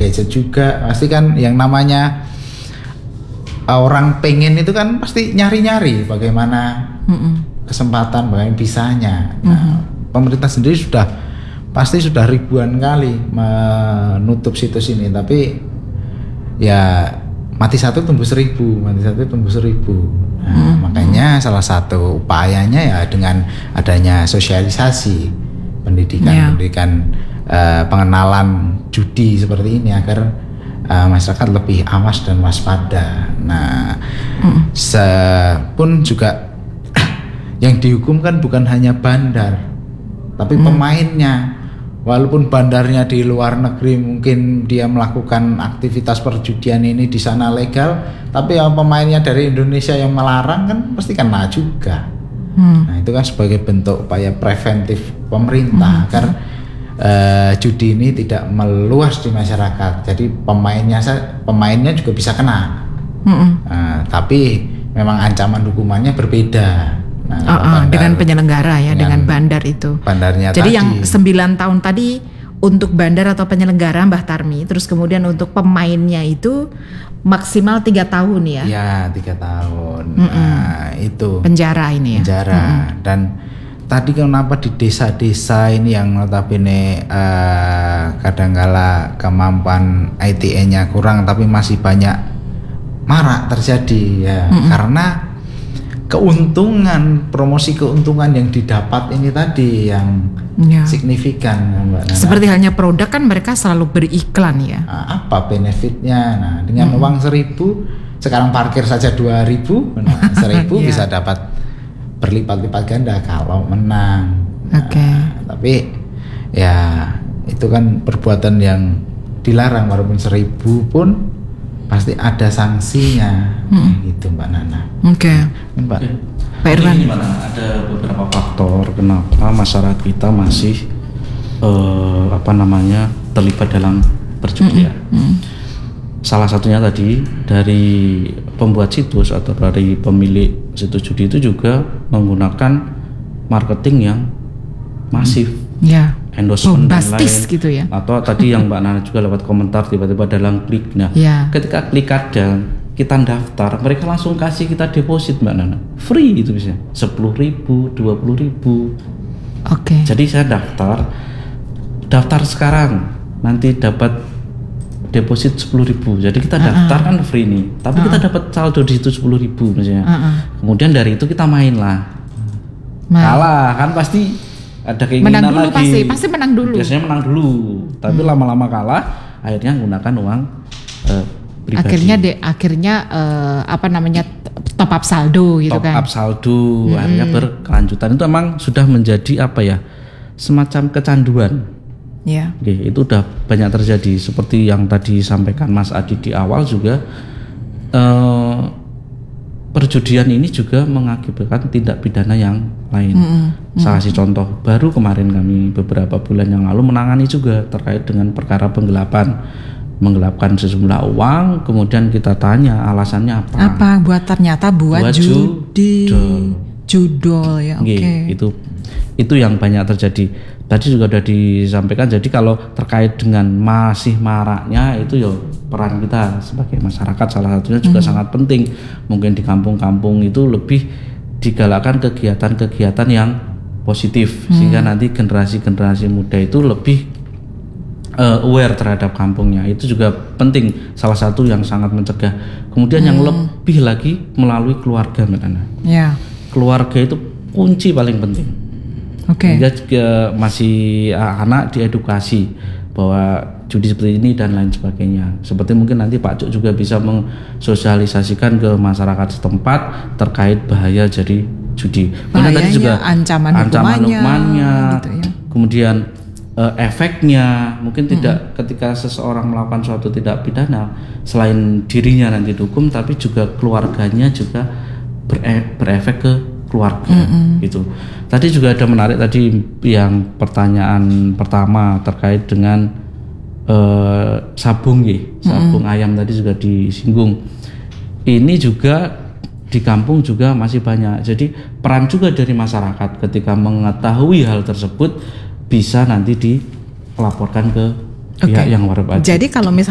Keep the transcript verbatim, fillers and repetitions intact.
gadget juga. Pasti kan yang namanya orang pengen itu kan pasti nyari-nyari bagaimana mm-mm. kesempatan, bagaimana bisanya. Nah, mm-hmm. pemerintah sendiri sudah pasti sudah ribuan kali menutup situs ini, tapi ya mati satu tumbuh seribu, mati satu tumbuh seribu. Nah, mm-hmm. makanya salah satu upayanya ya dengan adanya sosialisasi pendidikan, yeah. pendidikan uh, pengenalan judi seperti ini agar Uh, masyarakat lebih awas dan waspada. Nah, mm. sepun juga yang dihukum kan bukan hanya bandar, tapi mm. pemainnya. Walaupun bandarnya di luar negeri mungkin dia melakukan aktivitas perjudian ini di sana legal, tapi yang pemainnya dari Indonesia yang melarang kan pasti kena juga. Mm. Nah, itu kan sebagai bentuk upaya preventif pemerintah mm. agar Uh, judi ini tidak meluas di masyarakat, jadi pemainnya pemainnya juga bisa kena. Uh, tapi memang ancaman hukumannya berbeda. Nah, oh, oh, bandar, dengan penyelenggara ya, dengan, dengan bandar itu. Bandarnya jadi tadi. Yang sembilan tahun tadi untuk bandar atau penyelenggara Mbah Tarmi, terus kemudian untuk pemainnya itu maksimal tiga tahun ya? Ya tiga tahun. Mm-mm. Nah itu. Penjara ini ya. Penjara mm-mm. dan tadi kenapa di desa-desa ini yang notabene uh, kadangkala kemampuan I T E-nya kurang tapi masih banyak marak terjadi ya mm-hmm. karena keuntungan promosi keuntungan yang didapat ini tadi yang ya. signifikan Mbak Nana. Seperti halnya produk kan mereka selalu beriklan ya. Nah, apa benefitnya? Nah dengan mm-hmm. uang seribu sekarang parkir saja dua ribu, nah, seribu yeah. bisa dapat berlipat-lipat ganda kalau menang. Oke. Okay. Nah, tapi ya itu kan perbuatan yang dilarang, walaupun seribu pun pasti ada sanksinya, hmm. gitu Mbak Nana. Oke. Okay. Mbak. Okay. Pak Irwan. Gimana? Ada beberapa faktor kenapa masyarakat kita masih uh, apa namanya terlibat dalam perjudian. Hmm. Hmm. Salah satunya tadi dari pembuat situs atau dari pemilik situs judi itu juga menggunakan marketing yang masif, ya, endorsement dan lain, gitu ya. Atau tadi yang Mbak Nana juga lewat komentar tiba-tiba dalam klik. Nah, ya. ketika klik ada kita daftar, mereka langsung kasih kita deposit Mbak Nana, free itu bisa sepuluh ribu, dua puluh ribu. Oke. Okay. Jadi saya daftar, daftar sekarang nanti dapat deposit sepuluh ribu, jadi kita daftar uh-uh. kan free nih, tapi uh-uh. kita dapat saldo di situ sepuluh ribu misalnya. Uh-uh. Kemudian dari itu kita main lah, main. Kalah kan pasti ada keinginan menang dulu, lagi. Pasti, pasti menang dulu. Biasanya menang dulu, tapi hmm. lama-lama kalah, akhirnya menggunakan uang uh, pribadi. Akhirnya de, akhirnya uh, apa namanya top up saldo gitu top kan? Top up saldo, hmm. akhirnya berkelanjutan itu emang sudah menjadi apa ya, semacam kecanduan. Ya. Oke, itu udah banyak terjadi seperti yang tadi disampaikan Mas Adi di awal juga eh, perjudian ini juga mengakibatkan tindak pidana yang lain. Mm-hmm. Saya kasih contoh baru kemarin kami beberapa bulan yang lalu menangani juga terkait dengan perkara penggelapan, menggelapkan sejumlah uang, kemudian kita tanya alasannya apa? Apa? Buat ternyata buat, buat judi, judol, judol ya. Oke. Okay. Itu itu yang banyak terjadi. Tadi juga sudah disampaikan, jadi kalau terkait dengan masih maraknya itu ya peran kita sebagai masyarakat salah satunya juga hmm. sangat penting. Mungkin di kampung-kampung itu lebih digalakkan kegiatan-kegiatan yang positif hmm. sehingga nanti generasi-generasi muda itu lebih uh, aware terhadap kampungnya. Itu juga penting, salah satu yang sangat mencegah. Kemudian hmm. yang lebih lagi melalui keluarga Mbak Nana. Ya. Keluarga itu kunci paling penting. Oke. Okay. Masih anak diedukasi bahwa judi seperti ini dan lain sebagainya. Seperti mungkin nanti Pak Cuk juga bisa mensosialisasikan ke masyarakat setempat terkait bahaya jadi judi. Kemudian tadi juga ancaman, ancaman hukumannya, hukumannya gitu ya. Kemudian uh, efeknya mungkin tidak hmm. ketika seseorang melakukan suatu tindak pidana, selain dirinya nanti dihukum, tapi juga keluarganya juga bere- berefek ke keluarga mm-hmm. gitu. Tadi juga ada menarik tadi yang pertanyaan pertama terkait dengan uh, sabung ya, sabung mm-hmm. ayam tadi juga disinggung. Ini juga di kampung juga masih banyak. Jadi peran juga dari masyarakat ketika mengetahui hal tersebut bisa nanti dilaporkan ke pihak okay. yang berwajib. Jadi kalau misalnya